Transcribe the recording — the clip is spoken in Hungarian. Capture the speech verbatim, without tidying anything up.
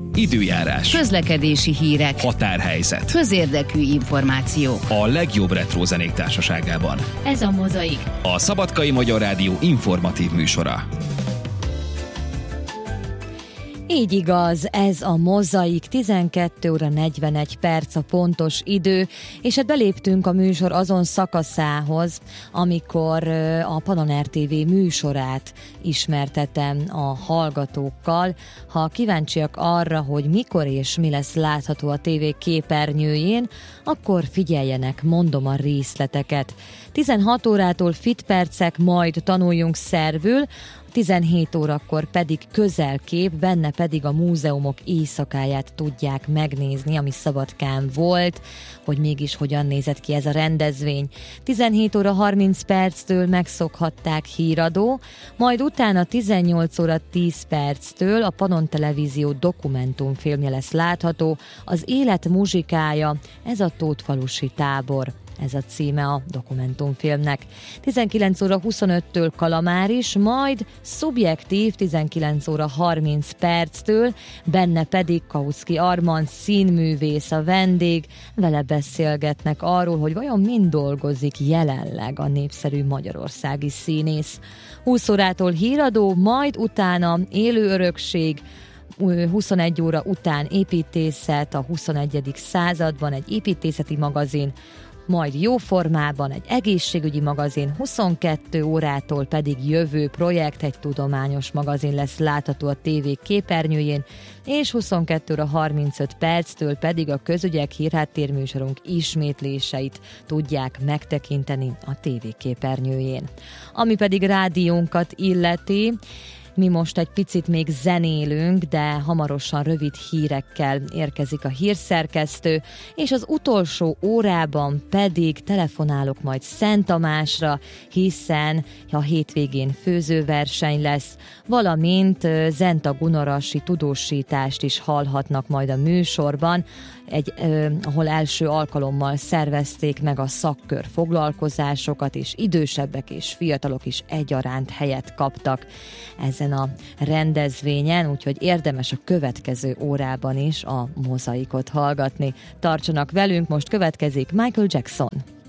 időjárás, közlekedési hírek, határhelyzet, közérdekű információk. a legjobb retro zenék társaságában. Ez a Mozaik, A Szabadkai Magyar Rádió informatív műsora. Így igaz, ez a Mozaik, tizenkét óra negyvenegy perc a pontos idő, és hát beléptünk a műsor azon szakaszához, amikor a Panoner té vé műsorát ismertetem a hallgatókkal. Ha kíváncsiak arra, hogy mikor és mi lesz látható a tévé képernyőjén, akkor figyeljenek, mondom a részleteket. tizenhat órától fit percek, majd tanuljunk szervül, tizenhét órakor pedig közelkép, benne pedig a múzeumok éjszakáját tudják megnézni, ami Szabadkán volt, hogy mégis hogyan nézett ki ez a rendezvény. tizenhét óra harminc perctől megszokhatták híradó, majd utána tizennyolc óra tíz perctől a Panon Televízió dokumentumfilmje lesz látható, az élet muzsikája, ez a Tótfalusi tábor. Ez a címe a dokumentumfilmnek. tizenkilenc óra huszonöttől Kalamáris, majd Szubjektív tizenkilenc óra harminc perctől, benne pedig Kautsky Armand színművész a vendég, vele beszélgetnek arról, hogy vajon mind dolgozik jelenleg a népszerű magyarországi színész. húsz órától híradó, majd utána élő örökség, huszonegy óra után építészet, a huszonegyedik században egy építészeti magazin, majd jó formában egy egészségügyi magazin, huszonkettő órától pedig jövő projekt, egy tudományos magazin lesz látható a tévé képernyőjén, és huszonkettő óra harmincöt perctől pedig a közügyek hírháttérműsorunk ismétléseit tudják megtekinteni a tévé képernyőjén. Ami pedig rádiónkat illeti, mi most egy picit még zenélünk, de hamarosan rövid hírekkel érkezik a hírszerkesztő, és az utolsó órában pedig telefonálok majd Szent Tamásra, hiszen a hétvégén főzőverseny lesz, valamint Zenta Gunarasi tudósítást is hallhatnak majd a műsorban, egy, eh, ahol első alkalommal szervezték meg a szakkör foglalkozásokat, és idősebbek és fiatalok is egyaránt helyet kaptak ezen a rendezvényen, úgyhogy érdemes a következő órában is a Mozaikot hallgatni. Tartsanak velünk, most következik Michael Jackson.